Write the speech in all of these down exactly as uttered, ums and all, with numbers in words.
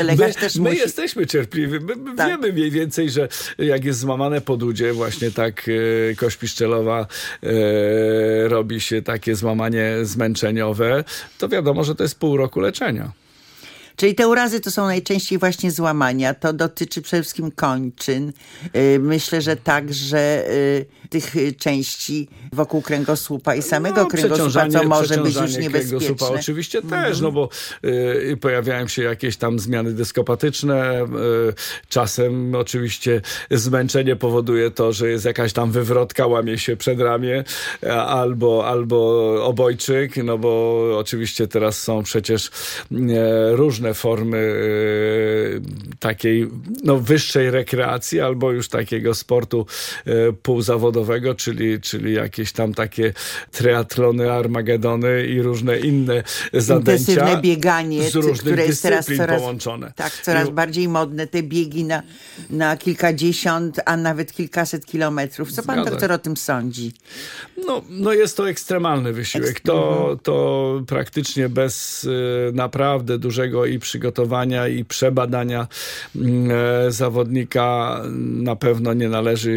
Lekarz my, też my musi... jesteśmy cierpliwi. My, my tak. wiemy mniej więcej, że jak jest złamane podudzie, właśnie tak e, kość piszczelowa e, robi się takie złamanie zmęczeniowe, to wiadomo, że to jest pół roku leczenia. Czyli te urazy to są najczęściej właśnie złamania. To dotyczy przede wszystkim kończyn. Myślę, że także tych części wokół kręgosłupa i samego no, kręgosłupa, co może być już niebezpieczne. Kręgosłupa oczywiście mhm. też, no bo y, pojawiają się jakieś tam zmiany dyskopatyczne. Y, czasem oczywiście zmęczenie powoduje to, że jest jakaś tam wywrotka, łamie się przedramię albo, albo obojczyk, no bo oczywiście teraz są przecież y, różne formy y, takiej no, wyższej rekreacji albo już takiego sportu y, półzawodowego, czyli, czyli jakieś tam takie triatlony, armagedony i różne inne zadęcia. Intensywne bieganie, z różnych które jest teraz coraz, połączone. Tak, coraz I... bardziej modne. Te biegi na, na kilkadziesiąt, a nawet kilkaset kilometrów. Co pan Zgadza. doktor o tym sądzi? No, no jest to ekstremalny wysiłek. To, to praktycznie bez y, naprawdę dużego i przygotowania i przebadania y, zawodnika na pewno nie należy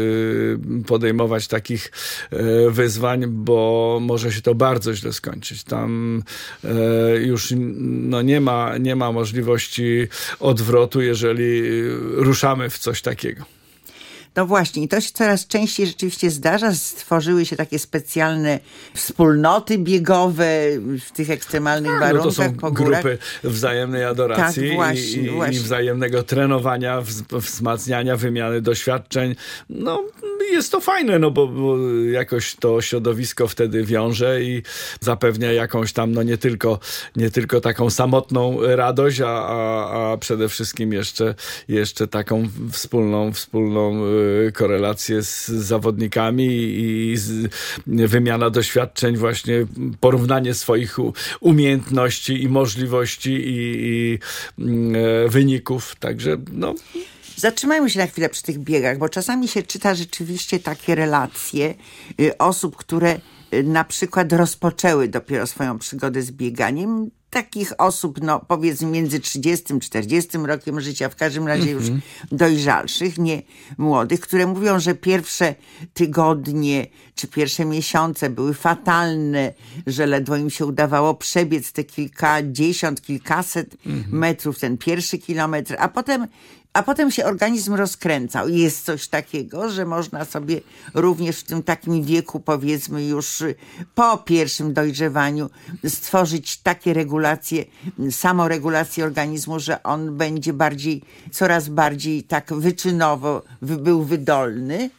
y, podejmować takich y, wyzwań, bo może się to bardzo źle skończyć. Tam y, już no, nie ma, nie ma możliwości odwrotu, jeżeli ruszamy w coś takiego. No właśnie, i to się coraz częściej rzeczywiście zdarza. Stworzyły się takie specjalne wspólnoty biegowe w tych ekstremalnych A, warunkach. No to są po górach. grupy wzajemnej adoracji tak, właśnie, i, i, właśnie. i wzajemnego trenowania, wzmacniania, wymiany doświadczeń. No jest to fajne, no bo, bo jakoś to środowisko wtedy wiąże i zapewnia jakąś tam, no nie tylko, nie tylko taką samotną radość, a, a, a przede wszystkim jeszcze, jeszcze taką wspólną, wspólną korelację z zawodnikami i z, wymiana doświadczeń, właśnie porównanie swoich umiejętności i możliwości i, i e, wyników. Także no... Zatrzymajmy się na chwilę przy tych biegach, bo czasami się czyta rzeczywiście takie relacje y, osób, które y, na przykład rozpoczęły dopiero swoją przygodę z bieganiem. Takich osób, no powiedzmy między trzydziestym, czterdziestym rokiem życia, w każdym razie już mm-hmm. dojrzalszych, nie młodych, które mówią, że pierwsze tygodnie czy pierwsze miesiące były fatalne, że ledwo im się udawało przebiec te kilkadziesiąt, kilkaset mm-hmm. metrów, ten pierwszy kilometr, a potem A potem się organizm rozkręcał. Jest coś takiego, że można sobie również w tym takim wieku, powiedzmy już po pierwszym dojrzewaniu, stworzyć takie regulacje, samoregulację organizmu, że on będzie bardziej, coraz bardziej tak wyczynowo był wydolny.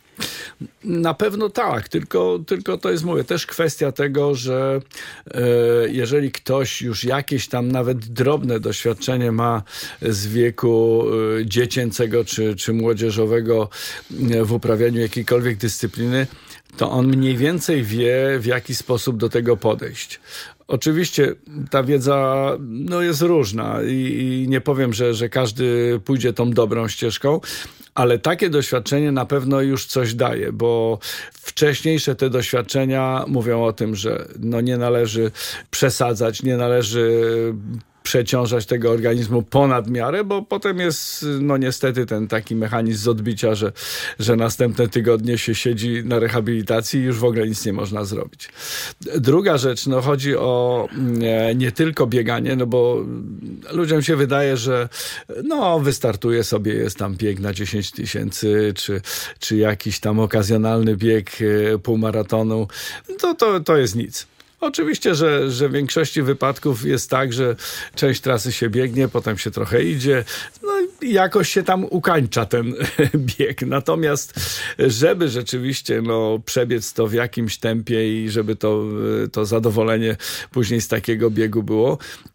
Na pewno tak, tylko, tylko to jest, mówię, też kwestia tego, że e, jeżeli ktoś już jakieś tam nawet drobne doświadczenie ma z wieku e, dziecięcego czy, czy młodzieżowego e, w uprawianiu jakiejkolwiek dyscypliny, to on mniej więcej wie, w jaki sposób do tego podejść. Oczywiście ta wiedza no, jest różna i, i nie powiem, że, że każdy pójdzie tą dobrą ścieżką, ale takie doświadczenie na pewno już coś daje, bo wcześniejsze te doświadczenia mówią o tym, że no nie należy przesadzać, nie należy przeciążać tego organizmu ponad miarę, bo potem jest no niestety ten taki mechanizm z odbicia, że, że następne tygodnie się siedzi na rehabilitacji i już w ogóle nic nie można zrobić. Druga rzecz, no chodzi o nie, nie tylko bieganie, no bo ludziom się wydaje, że no wystartuje sobie, jest tam bieg na dziesięć tysięcy, czy, czy jakiś tam okazjonalny bieg półmaratonu, to, to, to jest nic. Oczywiście, że, że w większości wypadków jest tak, że część trasy się biegnie, potem się trochę idzie, no i jakoś się tam ukańcza ten bieg. Natomiast, żeby rzeczywiście no, przebiec to w jakimś tempie i żeby to, to zadowolenie później z takiego biegu było,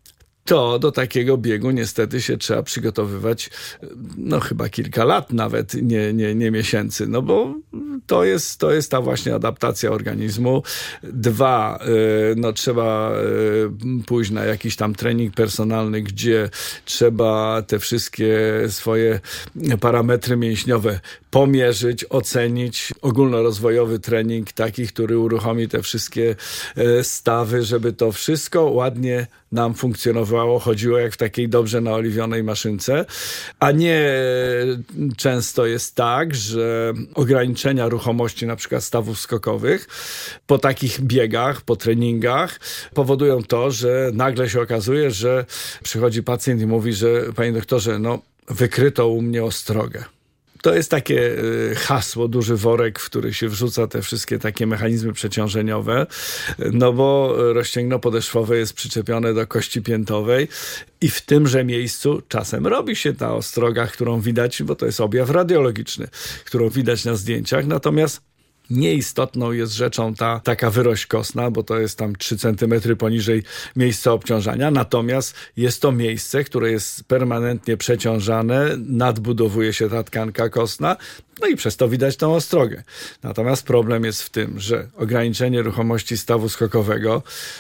to do takiego biegu niestety się trzeba przygotowywać no chyba kilka lat nawet, nie, nie, nie miesięcy, no bo to jest, to jest ta właśnie adaptacja organizmu. Dwa, no trzeba pójść na jakiś tam trening personalny, gdzie trzeba te wszystkie swoje parametry mięśniowe pomierzyć, ocenić. Ogólnorozwojowy trening taki, który uruchomi te wszystkie stawy, żeby to wszystko ładnie nam funkcjonowało, chodziło jak w takiej dobrze naoliwionej maszynce, a nie często jest tak, że ograniczenia ruchomości na przykład stawów skokowych po takich biegach, po treningach powodują to, że nagle się okazuje, że przychodzi pacjent i mówi, że panie doktorze, no wykryto u mnie ostrogę. To jest takie hasło, duży worek, w który się wrzuca te wszystkie takie mechanizmy przeciążeniowe, no bo rozcięgno podeszwowe jest przyczepione do kości piętowej i w tymże miejscu czasem robi się ta ostroga, którą widać, bo to jest objaw radiologiczny, którą widać na zdjęciach, natomiast nieistotną jest rzeczą ta taka wyrość kostna, bo to jest tam trzy centymetry poniżej miejsca obciążania, natomiast jest to miejsce, które jest permanentnie przeciążane, nadbudowuje się ta tkanka kostna, no i przez to widać tą ostrogę. Natomiast problem jest w tym, że ograniczenie ruchomości stawu skokowego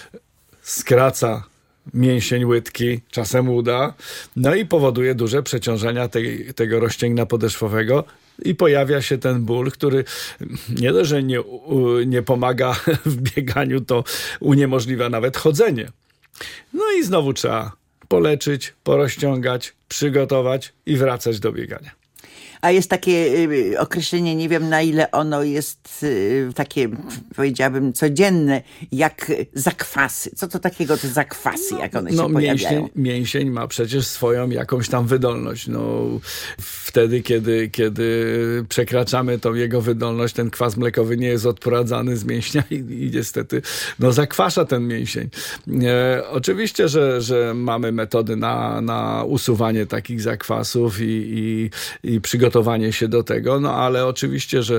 skraca mięsień łydki, czasem uda, no i powoduje duże przeciążenia tej, tego rozcięgna podeszwowego i pojawia się ten ból, który nie dość, że nie, nie pomaga w bieganiu, to uniemożliwia nawet chodzenie. No i znowu trzeba poleczyć, porozciągać, przygotować i wracać do biegania. A jest takie y, określenie, nie wiem na ile ono jest y, takie, powiedziałabym, codzienne, jak zakwasy. Co to takiego te zakwasy, jak one no, się pojawiają? Mięsień, mięsień ma przecież swoją jakąś tam wydolność. No, wtedy, kiedy, kiedy przekraczamy tą jego wydolność, ten kwas mlekowy nie jest odprowadzany z mięśnia i, i niestety no, zakwasza ten mięsień. E, oczywiście, że, że mamy metody na, na usuwanie takich zakwasów i, i, i przygotowanie się do tego, no ale oczywiście, że,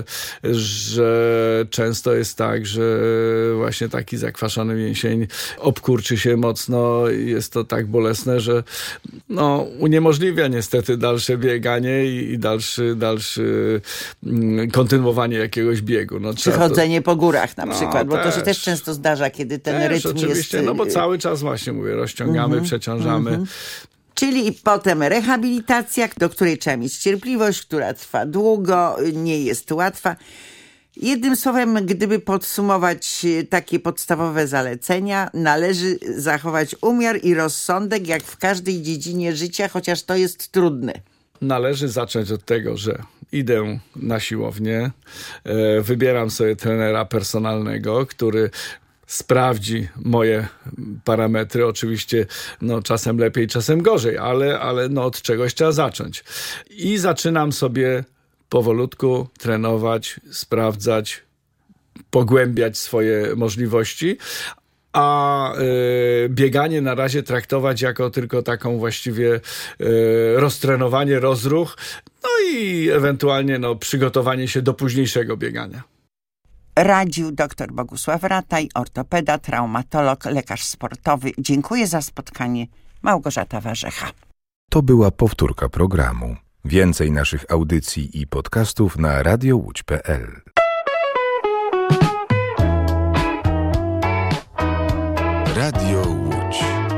że często jest tak, że właśnie taki zakwaszony mięsień obkurczy się mocno, jest to tak bolesne, że no, uniemożliwia niestety dalsze bieganie i, i dalszy, dalszy mm, kontynuowanie jakiegoś biegu. No, Przychodzenie to... po górach na no, przykład, bo też, to się też często zdarza, kiedy ten też, rytm oczywiście, jest... no bo cały czas właśnie mówię, rozciągamy, mm-hmm, przeciążamy. Mm-hmm. Czyli potem rehabilitacja, do której trzeba mieć cierpliwość, która trwa długo, nie jest łatwa. Jednym słowem, gdyby podsumować takie podstawowe zalecenia, należy zachować umiar i rozsądek jak w każdej dziedzinie życia, chociaż to jest trudne. Należy zacząć od tego, że idę na siłownię, wybieram sobie trenera personalnego, który sprawdzi moje parametry. Oczywiście no, czasem lepiej, czasem gorzej, ale, ale no, od czegoś trzeba zacząć. I zaczynam sobie powolutku trenować, sprawdzać, pogłębiać swoje możliwości, a y, bieganie na razie traktować jako tylko taką właściwie y, roztrenowanie, rozruch, no i ewentualnie no, przygotowanie się do późniejszego biegania. Radził dr Bogusław Rataj, ortopeda, traumatolog, lekarz sportowy. Dziękuję za spotkanie. Małgorzata Warzecha. To była powtórka programu. Więcej naszych audycji i podcastów na radio łódź kropka pe el. Radio